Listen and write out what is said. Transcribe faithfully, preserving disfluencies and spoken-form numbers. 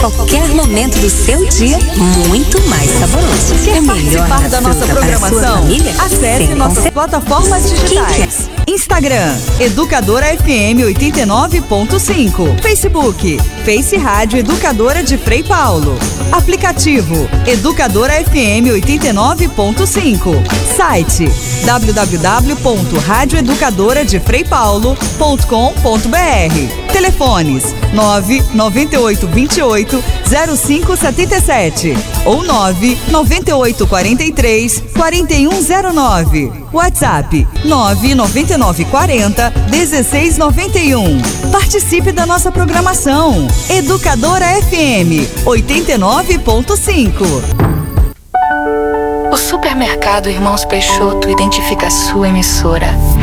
Qualquer momento do seu dia, muito mais saboroso. Quer O melhor participar da nossa açúcar para a sua programação? família? Acesse Sem nossas conce- plataformas digitais. Instagram, Educadora F M oitenta e nove ponto cinco. Facebook, Face Rádio Educadora de Frei Paulo. Aplicativo, Educadora F M oitenta e nove ponto cinco. Site, w w w ponto rádio educadora de frei paulo ponto com ponto b r. Telefones nove nove oito dois oito zero cinco sete sete ou nove nove oito quatro três quatro um zero nove. WhatsApp nove nove nove quatro zero um seis nove um. Participe da nossa programação. Educadora F M oitenta e nove ponto cinco. O supermercado Irmãos Peixoto identifica a sua emissora